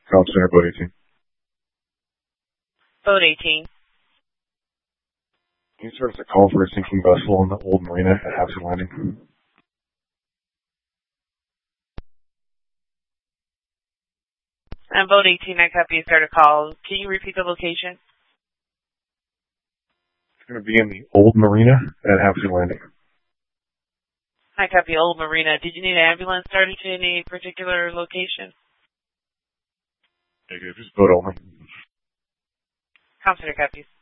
Comm Center, Boat 18. Boat 18. Can you service a call for a sinking vessel on the Old Marina at Hapsy Landing? And Boat 18, I copy. Start a call. Can you repeat the location? It's going to be in the Old Marina at Hapsy Landing. I copy. Old Marina. Did you need an ambulance started to any particular location? Negative, just boat only. Comm Center copies.